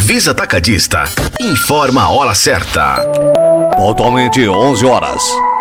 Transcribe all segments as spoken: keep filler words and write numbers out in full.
Visa Atacadista. Informa a hora certa. Pontualmente onze horas.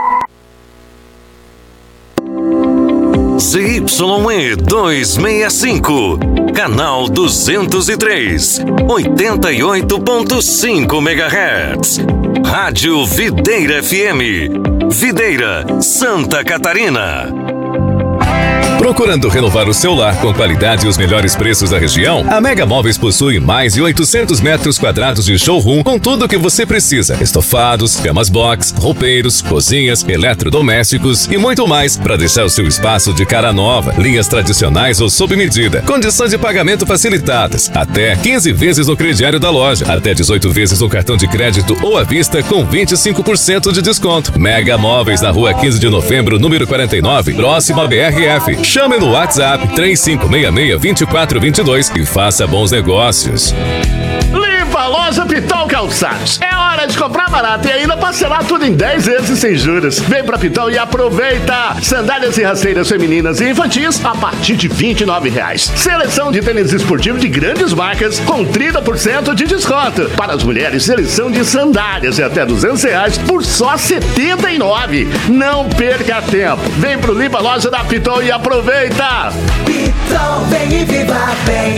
Z Y E duzentos e sessenta e cinco, canal duzentos e três, oitenta e oito ponto cinco megahertz. Rádio Videira F M, Videira, Santa Catarina. Procurando renovar o seu lar com qualidade e os melhores preços da região? A Mega Móveis possui mais de oitocentos metros quadrados de showroom com tudo o que você precisa: estofados, camas box, roupeiros, cozinhas, eletrodomésticos e muito mais para deixar o seu espaço de cara nova. Linhas tradicionais ou sob medida. Condições de pagamento facilitadas. Até quinze vezes no crediário da loja. Até dezoito vezes no cartão de crédito ou à vista com vinte e cinco por cento de desconto. Mega Móveis na rua quinze de novembro, número quarenta e nove, próximo a B R F. Chame no WhatsApp três cinco seis seis, dois quatro dois dois e faça bons negócios. Limpa Loja Pitol Calçados. É hora de comprar barato e ainda parcelar tudo em dez vezes sem juros. Vem pra Pitol e aproveita! Sandálias e rasteiras femininas e infantis a partir de vinte e nove reais. Seleção de tênis esportivo de grandes marcas com trinta por cento de desconto. Para as mulheres, seleção de sandálias de até duzentos reais por só setenta e nove reais. Não perca tempo. Vem pro Limpa Loja da Pitol e aproveita! Pitol, vem e viva bem.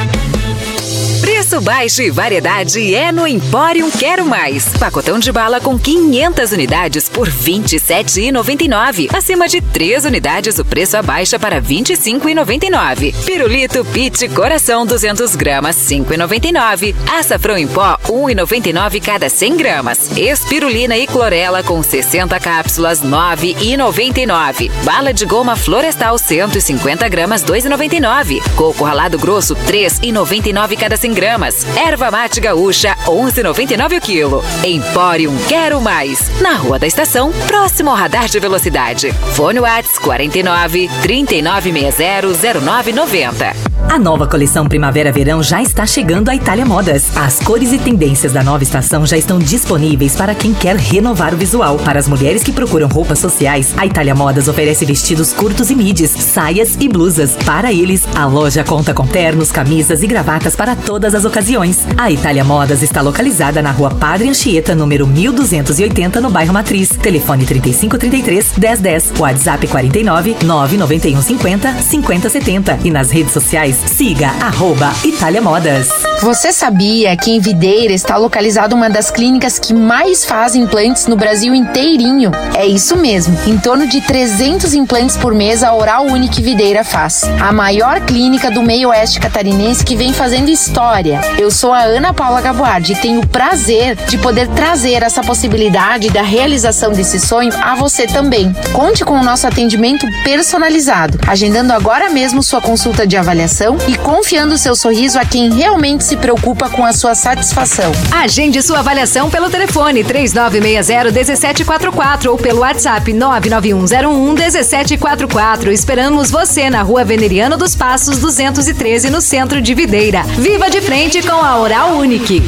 Preço baixo e variedade é no Empório Quero Mais. Pacotão de bala com quinhentas unidades por vinte e sete reais e noventa e nove centavos. Acima de três unidades, o preço abaixa para vinte e cinco reais e noventa e nove centavos. Pirulito Pit Coração duzentas gramas, cinco reais e noventa e nove centavos. Açafrão em pó, um real e noventa e nove centavos cada cem gramas. Espirulina e clorela com sessenta cápsulas, nove reais e noventa e nove centavos. Bala de goma Florestal cento e cinquenta gramas, dois reais e noventa e nove centavos. Coco ralado grosso, três reais e noventa e nove centavos cada cem gramas. Erva mate gaúcha, onze reais e noventa e nove centavos o quilo. Empório Quero Mais. Na Rua da Estação, próximo ao radar de velocidade. Fone Whats quarenta e nove, trinta e nove sessenta, zero nove noventa. A nova coleção Primavera-Verão já está chegando à Itália Modas. As cores e tendências da nova estação já estão disponíveis para quem quer renovar o visual. Para as mulheres que procuram roupas sociais, a Itália Modas oferece vestidos curtos e midis, saias e blusas. Para eles, a loja conta com ternos, camisas e gravatas para todas as ocasiões. A Itália Modas está localizada na Rua Padre Anchieta, número mil duzentos e oitenta, no bairro Matriz. Telefone trinta e cinco, trinta e três, dez, dez. WhatsApp quarenta e nove, nove nove um cinquenta, cinquenta setenta. E nas redes sociais, siga arroba Itália Modas. Você sabia que em Videira está localizada uma das clínicas que mais fazem implantes no Brasil inteirinho? É isso mesmo, em torno de trezentos implantes por mês a Oral Unique Videira faz. A maior clínica do meio oeste catarinense que vem fazendo história. Eu sou a Ana Paula Gaboardi e tenho o prazer de poder trazer essa possibilidade da realização desse sonho a você também. Conte com o nosso atendimento personalizado, agendando agora mesmo sua consulta de avaliação e confiando seu sorriso a quem realmente se preocupa com a sua satisfação. Agende sua avaliação pelo telefone três nove seis zero, um sete quatro quatro ou pelo WhatsApp nove nove um zero um, um sete quatro quatro. Esperamos você na Rua Veneriano dos Passos duzentos e treze, no centro de Videira. Viva de frente com a Oral Unique.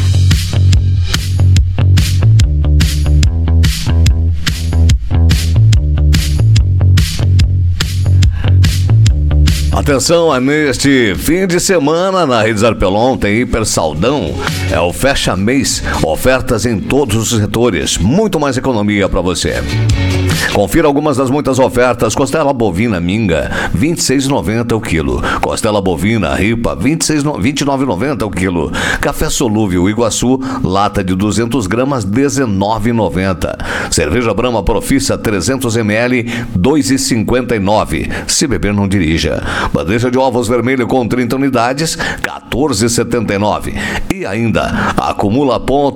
Atenção, neste fim de semana na Rede Zarpelon tem Hiper Saldão. É o fecha mês, ofertas em todos os setores, muito mais economia para você. Confira algumas das muitas ofertas. Costela bovina minga, vinte e seis reais e noventa centavos o quilo. Costela bovina ripa, vinte e nove reais e noventa centavos o quilo. Café solúvel Iguaçu, lata de duzentas gramas, dezenove reais e noventa centavos. Cerveja Brahma Profissa, trezentos mililitros, dois reais e cinquenta e nove centavos. Se beber, não dirija. Bandeja de ovos vermelho com trinta unidades, quatorze reais e setenta e nove centavos. E ainda, acumula pontos